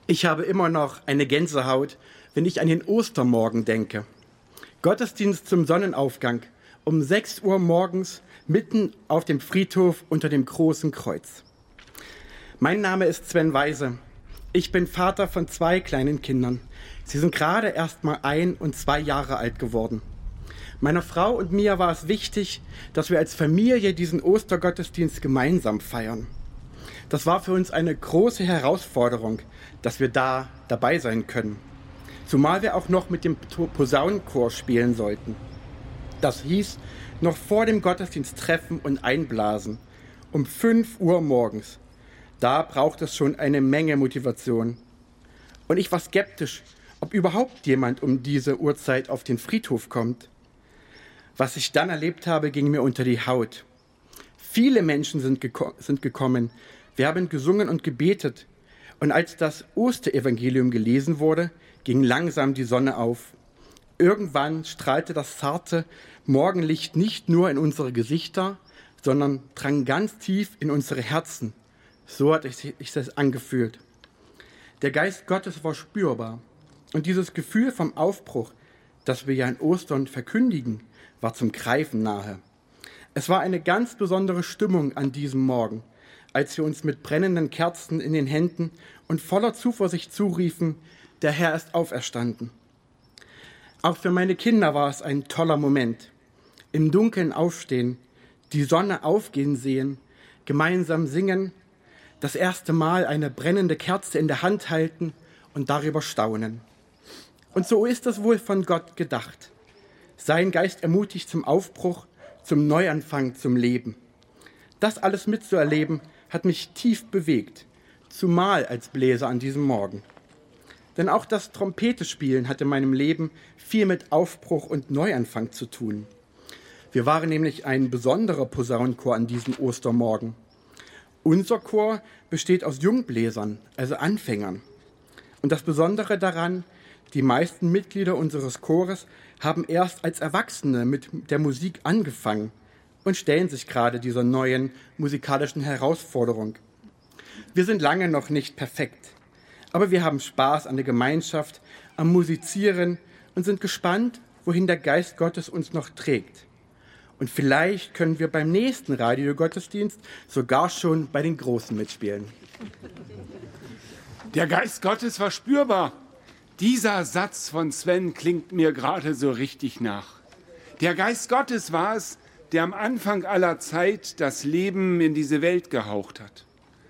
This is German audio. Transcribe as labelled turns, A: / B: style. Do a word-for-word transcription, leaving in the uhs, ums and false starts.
A: Ich habe immer noch eine Gänsehaut, wenn ich an den Ostermorgen denke. Gottesdienst zum Sonnenaufgang um sechs Uhr morgens mitten auf dem Friedhof unter dem großen Kreuz. Mein Name ist Sven Weise. Ich bin Vater von zwei kleinen Kindern. Sie sind gerade erst mal ein und zwei Jahre alt geworden. Meiner Frau und mir war es wichtig, dass wir als Familie diesen Ostergottesdienst gemeinsam feiern. Das war für uns eine große Herausforderung, dass wir da dabei sein können. Zumal wir auch noch mit dem Posaunenchor spielen sollten. Das hieß, noch vor dem Gottesdienst treffen und einblasen. Um fünf Uhr morgens. Da braucht es schon eine Menge Motivation. Und ich war skeptisch, ob überhaupt jemand um diese Uhrzeit auf den Friedhof kommt. Was ich dann erlebt habe, ging mir unter die Haut. Viele Menschen sind, geko- sind gekommen. Wir haben gesungen und gebetet. Und als das Osterevangelium gelesen wurde, ging langsam die Sonne auf. Irgendwann strahlte das zarte Morgenlicht nicht nur in unsere Gesichter, sondern drang ganz tief in unsere Herzen. So hat sich das angefühlt. Der Geist Gottes war spürbar. Und dieses Gefühl vom Aufbruch, das wir ja in Ostern verkündigen, war zum Greifen nahe. Es war eine ganz besondere Stimmung an diesem Morgen, als wir uns mit brennenden Kerzen in den Händen und voller Zuversicht zuriefen, der Herr ist auferstanden. Auch für meine Kinder war es ein toller Moment. Im Dunkeln aufstehen, die Sonne aufgehen sehen, gemeinsam singen, das erste Mal eine brennende Kerze in der Hand halten und darüber staunen. Und so ist es wohl von Gott gedacht. Sein Geist ermutigt zum Aufbruch, zum Neuanfang, zum Leben. Das alles mitzuerleben, hat mich tief bewegt, zumal als Bläser an diesem Morgen. Denn auch das Trompetespielen hat in meinem Leben viel mit Aufbruch und Neuanfang zu tun. Wir waren nämlich ein besonderer Posaunenchor an diesem Ostermorgen. Unser Chor besteht aus Jungbläsern, also Anfängern. Und das Besondere daran, die meisten Mitglieder unseres Chores haben erst als Erwachsene mit der Musik angefangen und stellen sich gerade dieser neuen musikalischen Herausforderung. Wir sind lange noch nicht perfekt, aber wir haben Spaß an der Gemeinschaft, am Musizieren und sind gespannt, wohin der Geist Gottes uns noch trägt. Und vielleicht können wir beim nächsten Radiogottesdienst sogar schon bei den Großen mitspielen.
B: Der Geist Gottes war spürbar. Dieser Satz von Sven klingt mir gerade so richtig nach. Der Geist Gottes war es, der am Anfang aller Zeit das Leben in diese Welt gehaucht hat.